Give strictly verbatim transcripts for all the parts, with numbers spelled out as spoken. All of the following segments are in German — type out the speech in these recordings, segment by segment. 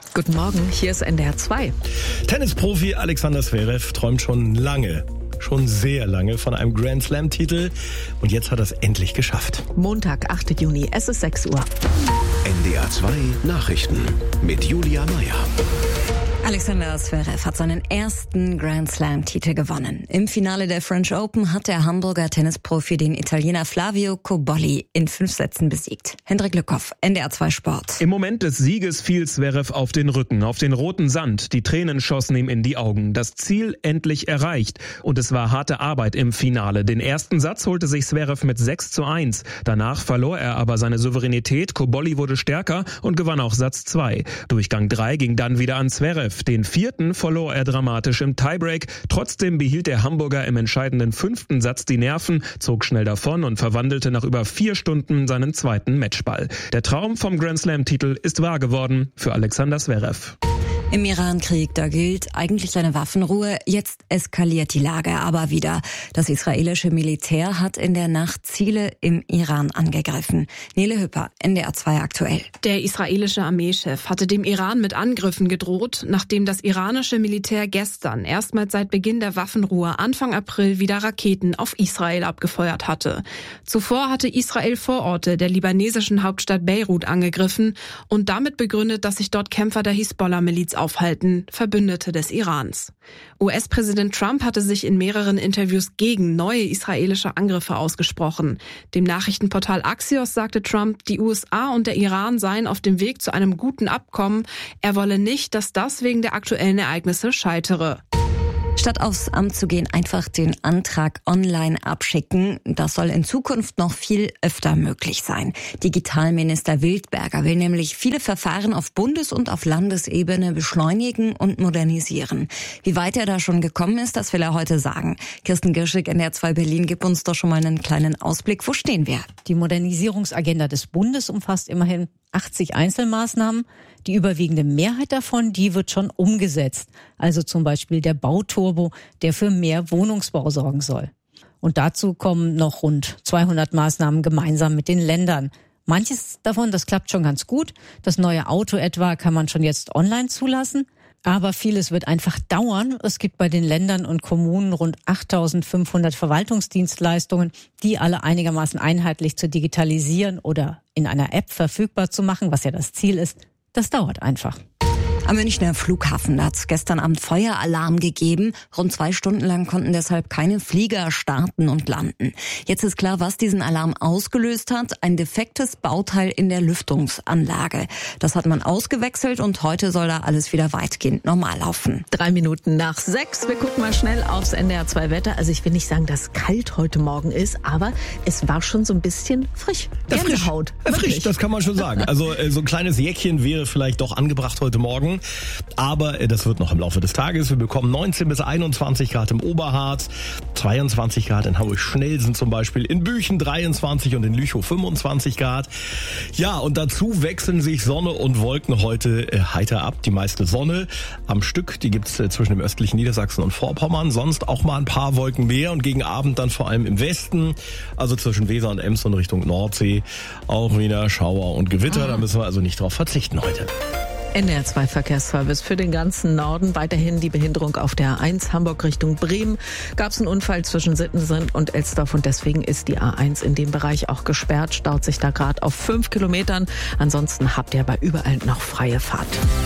Guten Morgen, hier ist N D R zwei. Tennisprofi Alexander Zverev träumt schon lange, schon sehr lange von einem Grand Slam-Titel und jetzt hat er es endlich geschafft. Montag, achter Juni, es ist sechs Uhr. N D R zwei Nachrichten mit Julia Meyer. Alexander Zverev hat seinen ersten Grand Slam-Titel gewonnen. Im Finale der French Open hat der Hamburger Tennisprofi den Italiener Flavio Cobolli in fünf Sätzen besiegt. Hendrik Lückhoff, N D R zwei Sport. Im Moment des Sieges fiel Zverev auf den Rücken, auf den roten Sand. Die Tränen schossen ihm in die Augen. Das Ziel endlich erreicht. Und es war harte Arbeit im Finale. Den ersten Satz holte sich Zverev mit sechs zu eins. Danach verlor er aber seine Souveränität. Cobolli wurde stärker und gewann auch Satz zwei. Durchgang drei ging dann wieder an Zverev. Den vierten verlor er dramatisch im Tiebreak. Trotzdem behielt der Hamburger im entscheidenden fünften Satz die Nerven, zog schnell davon und verwandelte nach über vier Stunden seinen zweiten Matchball. Der Traum vom Grand Slam-Titel ist wahr geworden für Alexander Zverev. Im Iran-Krieg, da gilt eigentlich eine Waffenruhe. Jetzt eskaliert die Lage aber wieder. Das israelische Militär hat in der Nacht Ziele im Iran angegriffen. Nele Hüpper, N D R zwei aktuell. Der israelische Armeechef hatte dem Iran mit Angriffen gedroht, nachdem das iranische Militär gestern erstmals seit Beginn der Waffenruhe Anfang April wieder Raketen auf Israel abgefeuert hatte. Zuvor hatte Israel Vororte der libanesischen Hauptstadt Beirut angegriffen und damit begründet, dass sich dort Kämpfer der Hisbollah-Miliz aufhalten, Verbündete des Irans. U S-Präsident Trump hatte sich in mehreren Interviews gegen neue israelische Angriffe ausgesprochen. Dem Nachrichtenportal Axios sagte Trump, die U S A und der Iran seien auf dem Weg zu einem guten Abkommen. Er wolle nicht, dass das wegen der aktuellen Ereignisse scheitere. Statt aufs Amt zu gehen, einfach den Antrag online abschicken. Das soll in Zukunft noch viel öfter möglich sein. Digitalminister Wildberger will nämlich viele Verfahren auf Bundes- und auf Landesebene beschleunigen und modernisieren. Wie weit er da schon gekommen ist, das will er heute sagen. Kirsten Girschig, N D R zwei Berlin, gib uns doch schon mal einen kleinen Ausblick. Wo stehen wir? Die Modernisierungsagenda des Bundes umfasst immerhin achtzig Einzelmaßnahmen. Die überwiegende Mehrheit davon, die wird schon umgesetzt. Also zum Beispiel der Bauturbo, der für mehr Wohnungsbau sorgen soll. Und dazu kommen noch rund zweihundert Maßnahmen gemeinsam mit den Ländern. Manches davon, das klappt schon ganz gut. Das neue Auto etwa kann man schon jetzt online zulassen. Aber vieles wird einfach dauern. Es gibt bei den Ländern und Kommunen rund achttausendfünfhundert Verwaltungsdienstleistungen, die alle einigermaßen einheitlich zu digitalisieren oder in einer App verfügbar zu machen, was ja das Ziel ist. Das dauert einfach. Am Münchner Flughafen hat es gestern Abend Feueralarm gegeben. Rund zwei Stunden lang konnten deshalb keine Flieger starten und landen. Jetzt ist klar, was diesen Alarm ausgelöst hat. Ein defektes Bauteil in der Lüftungsanlage. Das hat man ausgewechselt und heute soll da alles wieder weitgehend normal laufen. Drei Minuten nach sechs. Wir gucken mal schnell aufs N D R zwei Wetter. Also ich will nicht sagen, dass es kalt heute Morgen ist, aber es war schon so ein bisschen frisch. Ja, frisch. Haut. Ja, frisch, das kann man schon sagen. Also so ein kleines Jäckchen wäre vielleicht doch angebracht heute Morgen. Aber das wird noch im Laufe des Tages. Wir bekommen neunzehn bis einundzwanzig Grad im Oberharz, zweiundzwanzig Grad in Hamburg-Schnelsen zum Beispiel, in Büchen dreiundzwanzig und in Lüchow fünfundzwanzig Grad. Ja, und dazu wechseln sich Sonne und Wolken heute äh, heiter ab. Die meiste Sonne am Stück, die gibt's äh, zwischen dem östlichen Niedersachsen und Vorpommern. Sonst auch mal ein paar Wolken mehr und gegen Abend dann vor allem im Westen, also zwischen Weser und Ems und Richtung Nordsee, auch wieder Schauer und Gewitter. Da müssen wir also nicht drauf verzichten heute. N D R zwei Verkehrsservice für den ganzen Norden. Weiterhin die Behinderung auf der A eins Hamburg Richtung Bremen. Gab es einen Unfall zwischen Sittensen und Elsdorf und deswegen ist die A eins in dem Bereich auch gesperrt. Staut sich da gerade auf fünf Kilometern. Ansonsten habt ihr aber überall noch freie Fahrt.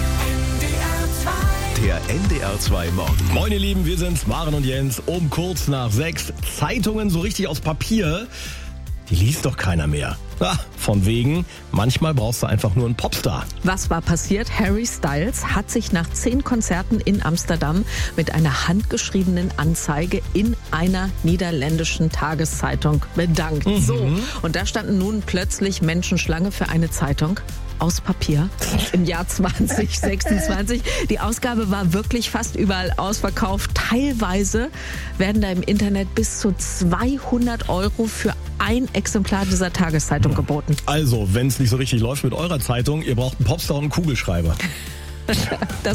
Der N D R zwei Morgen. Moin ihr Lieben, wir sind's, Maren und Jens, um kurz nach sechs. Zeitungen so richtig aus Papier, die liest doch keiner mehr. Ah, von wegen, manchmal brauchst du einfach nur einen Popstar. Was war passiert? Harry Styles hat sich nach zehn Konzerten in Amsterdam mit einer handgeschriebenen Anzeige in einer niederländischen Tageszeitung bedankt. Mhm. So, und da standen nun plötzlich Menschenschlange für eine Zeitung aus Papier im Jahr zwanzig sechsundzwanzig. Die Ausgabe war wirklich fast überall ausverkauft. Teilweise werden da im Internet bis zu zweihundert Euro für ein Exemplar dieser Tageszeitung geboten. Also, wenn es nicht so richtig läuft mit eurer Zeitung, ihr braucht einen Popstar und einen Kugelschreiber. Das